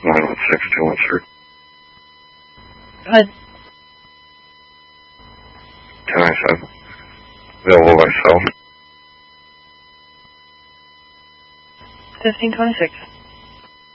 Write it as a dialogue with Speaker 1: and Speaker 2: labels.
Speaker 1: 916-213.
Speaker 2: Go ahead.
Speaker 1: 1097. Available by cell.
Speaker 2: 1526.